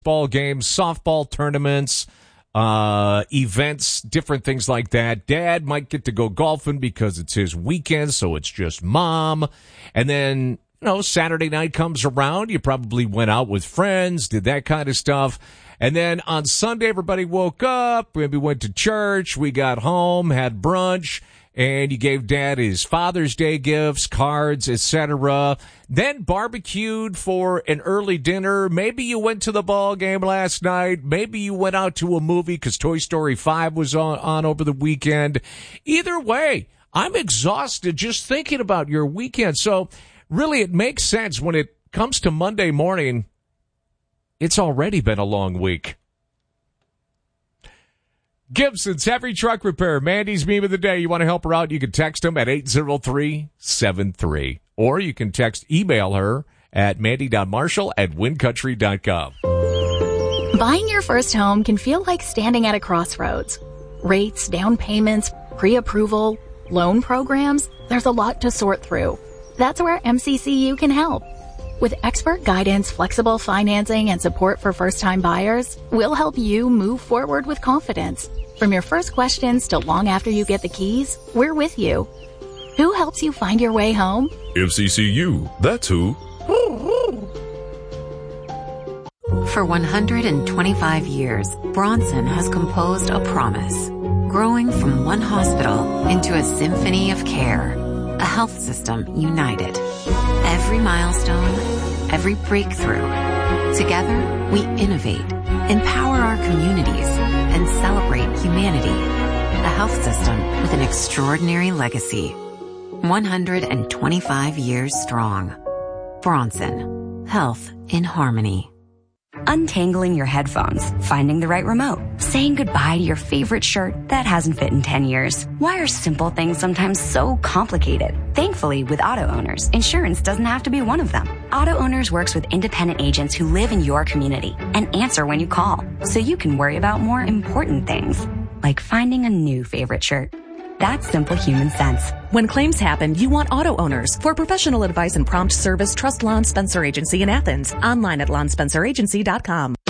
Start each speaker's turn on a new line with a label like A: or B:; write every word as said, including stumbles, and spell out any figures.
A: ball games, softball tournaments, uh, events, different things like that. Dad might get to go golfing because it's his weekend, so it's just mom. And then, you know, Saturday night comes around. You probably went out with friends, did that kind of stuff. And then on Sunday, everybody woke up, maybe went to church, we got home, had brunch, and you gave Dad his Father's Day gifts, cards, et cetera. Then barbecued for an early dinner. Maybe you went to the ball game last night. Maybe you went out to a movie because Toy Story five was on, on over the weekend. Either way, I'm exhausted just thinking about your weekend. So really, it makes sense when it comes to Monday morning. It's already been a long week. Gibson's Heavy Truck Repair, Mandy's meme of the day. You want to help her out, you can text them at eight zero three seven three. Or you can text, email her at mandy dot marshall at wind country dot com.
B: Buying your first home can feel like standing at a crossroads. Rates, down payments, pre-approval, loan programs, there's a lot to sort through. That's where M C C U can help. With expert guidance, flexible financing, and support for first-time buyers, we'll help you move forward with confidence. From your first questions to long after you get the keys, we're with you. Who helps you find your way home?
C: M C C U, that's who.
D: For one hundred twenty-five years, Bronson has composed a promise, growing from one hospital into a symphony of care, a health system united. Every milestone, every breakthrough. Together, we innovate, empower our communities, and celebrate humanity. A health system with an extraordinary legacy. one hundred twenty-five years strong. Bronson. Health in harmony.
E: Untangling your headphones, finding the right remote, saying goodbye to your favorite shirt that hasn't fit in ten years. Why are simple things sometimes so complicated? Thankfully, with Auto Owners, insurance doesn't have to be one of them. Auto Owners works with independent agents who live in your community and answer when you call, so you can worry about more important things, like finding a new favorite shirt. That's simple human sense.
F: When claims happen, you want Auto Owners. For professional advice and prompt service, trust Lon Spencer Agency in Athens. Online at lon spencer agency dot com.